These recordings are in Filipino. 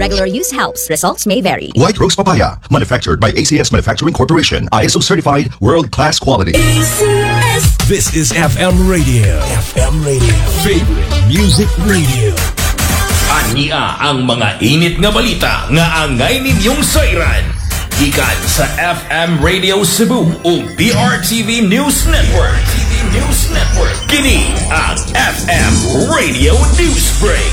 regular use helps. Results may vary. White Rose Papaya, manufactured by ACS Manufacturing Corporation. ISO certified, world-class quality. ACS. This is FM Radio. FM Radio. Favorite Music Radio. Ania ang mga init nga balita nga angay ninyong sayran. Ikan sa FM Radio Cebu o BRTV News Network. Kini ang FM Radio News Break.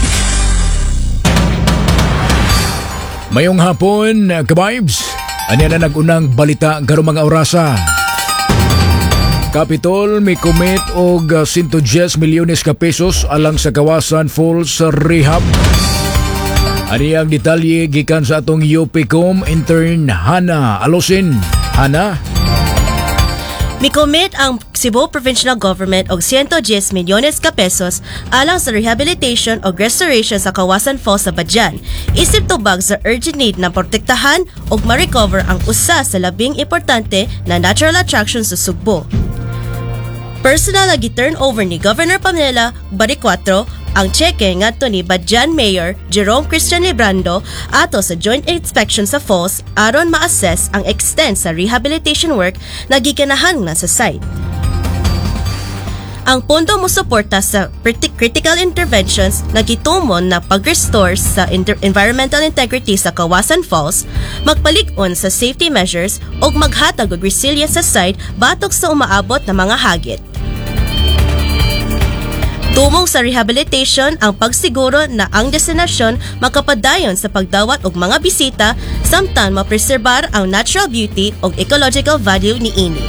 Mayong hapon, ka-vibes. Ano na nagunang balita karong mga orasa. Capitol may commit og 110 milyones ka pesos alang sa Kawasan Falls Rehab. Ani ang detalye gikan sa atong UPCOM intern Hana Alosin. Hana? Mikomit ang Cebu Provincial Government og 110 milyones ka pesos alang sa rehabilitation o restoration sa Kawasan Falls sa Badyan. Isip tubag sa urgent need na protektahan o ma-recover ang usa sa labing importante na natural attraction sa Sugbo. Personal na gi-turnover ni Governor Pamela Baricuatro ang cheque ngadto ni Badyan Mayor Jerome Christian Librando ato sa joint inspection sa falls aron ma-assess ang extent sa rehabilitation work na giganahan na sa site. Ang pondo mo suporta sa critical interventions na gitumon na pag-restore sa environmental integrity sa Kawasan Falls, magpalig-on sa safety measures ug maghatag og resilience sa site batok sa umaabot na mga hagit. Tumong sa rehabilitation ang pagsiguro na ang destinasyon makapadayon sa pagdawat og mga bisita samtang mapreserbar ang natural beauty og ecological value niini.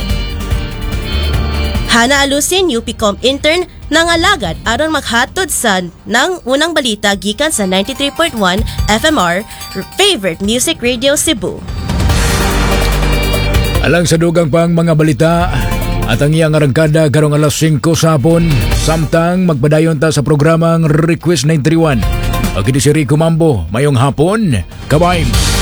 Hana Alusin, UPCOM intern, nangalagad aron maghatod sa nang unang balita gikan sa 93.1 FMR Favorite Music Radio Cebu. Alang sa dugang pang mga balita, at ang iyang arangkada karong alas 5 sa hapon, samtang magpadayon ta sa programang Request 931. Ang si Rico Mambo, mayong hapon, ka-vibes.